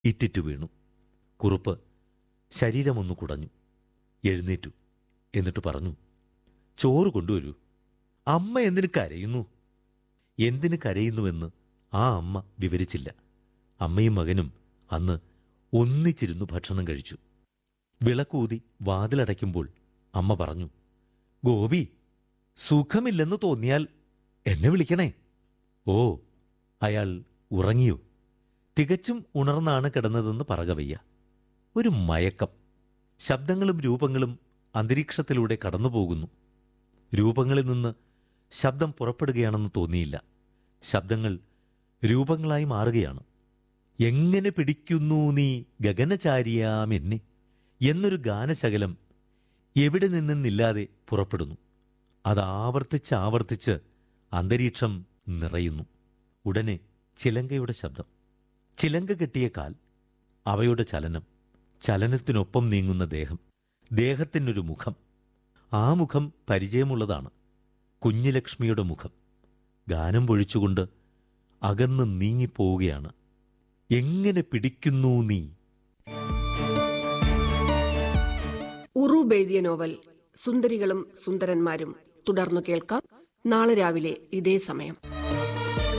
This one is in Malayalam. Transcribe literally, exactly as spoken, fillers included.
ഇറ്റിറ്റു വീണു. കുറുപ്പ് ശരീരമൊന്നു കുടഞ്ഞു. എഴുന്നേറ്റു. എന്നിട്ട് പറഞ്ഞു, ചോറ് കൊണ്ടുവരൂ. അമ്മ എന്തിനു കരയുന്നു? എന്തിനു കരയുന്നുവെന്ന് ആ അമ്മ വിവരിച്ചില്ല. അമ്മയും മകനും അന്ന് ഒന്നിച്ചിരുന്നു ഭക്ഷണം കഴിച്ചു. വിളക്കൂതി വാതിലടയ്ക്കുമ്പോൾ അമ്മ പറഞ്ഞു, ഗോപി, സുഖമില്ലെന്ന് തോന്നിയാൽ എന്നെ വിളിക്കണേ. ഓ, അയാൾ ഉറങ്ങിയോ? തികച്ചും ഉണർന്നാണ് കിടന്നതെന്ന് പറകവയ്യ. ഒരു മയക്കം. ശബ്ദങ്ങളും രൂപങ്ങളും അന്തരീക്ഷത്തിലൂടെ കടന്നുപോകുന്നു. രൂപങ്ങളിൽ നിന്ന് ശബ്ദം പുറപ്പെടുകയാണെന്ന് തോന്നിയില്ല. ശബ്ദങ്ങൾ രൂപങ്ങളായി മാറുകയാണ്. എങ്ങനെ പിടിക്കുന്നു നീ ഗഗനചാരിയാം എന്നെ എന്നൊരു ഗാനശകലം എവിടെ നിന്നെന്നില്ലാതെ പുറപ്പെടുന്നു. അത് ആവർത്തിച്ച് ആവർത്തിച്ച് അന്തരീക്ഷം നിറയുന്നു. ഉടനെ ചിലങ്കയുടെ ശബ്ദം, ചിലങ്ക കെട്ടിയ കാൽ, അവയുടെ ചലനം, ചലനത്തിനൊപ്പം നീങ്ങുന്ന ദേഹം, ദേഹത്തിനൊരു മുഖം. ആ മുഖം പരിചയമുള്ളതാണ്. കുഞ്ഞുലക്ഷ്മിയുടെ മുഖം. ഗാനം പൊഴിച്ചുകൊണ്ട് അകന്ന് നീങ്ങിപ്പോവുകയാണ്. എങ്ങനെ പിടിക്കുന്നു നീ. ഉറൂബ് എഴുതിയ നോവൽ സുന്ദരികളും സുന്ദരന്മാരും തുടർന്നു കേൾക്കാം നാളെ രാവിലെ ഇതേ സമയം.